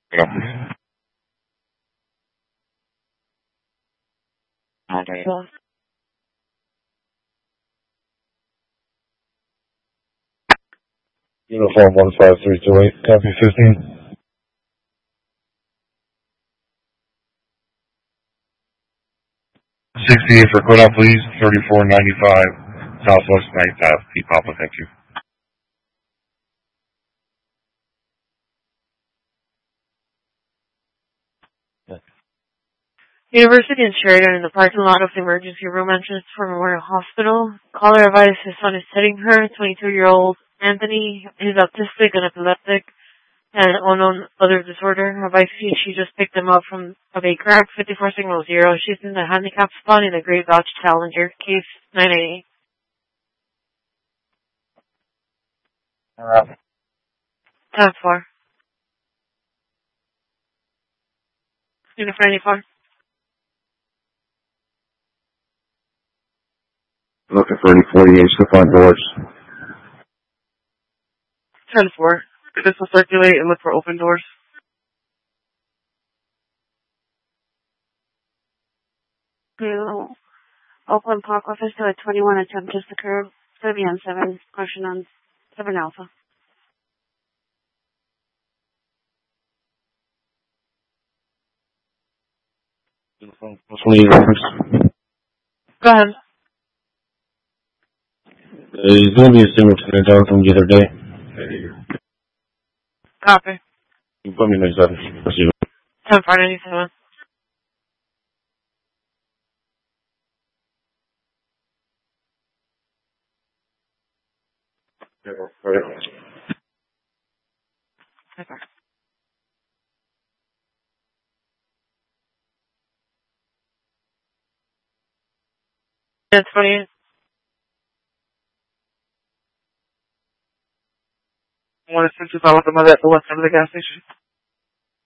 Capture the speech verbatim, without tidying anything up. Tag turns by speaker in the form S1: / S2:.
S1: Yeah.
S2: Okay.
S1: Uniform one five three two eight, copy fifteen. sixty-eight for cutoff, please. thirty-four ninety-five, Southwest ninth Ave, P. Papa, thank you.
S2: University and Sheridan in the parking lot of the emergency room entrance for Memorial Hospital. Caller advised his son is hitting her, twenty-two-year-old Anthony. He's autistic and epileptic and unknown other disorder. Advised she, she just picked him up from a Bay Crack, fifty-four signal zero. She's in the handicap spot in the Great Dodge Challenger, case nine eighty-eight.
S1: Alright.
S2: ten four. Uniform ninety-four.
S1: Looking for any forty-eight slip-on doors.
S2: ten four. This will circulate and look for open doors. Blue Oakland Park office to a twenty-one attempt just occurred. It's going to be on seven. Question on seven Alpha.
S1: Uniform, what's one of your reference?
S2: Go ahead.
S1: Uh, he's going to be a simultaneous down from the other day.
S2: Copy.
S1: You put me next up. Let's see.
S2: ten four ninety-seven.
S1: Alright.
S2: Okay. ten twenty-eight. I want to switch this out with the mother at the west end of the gas station.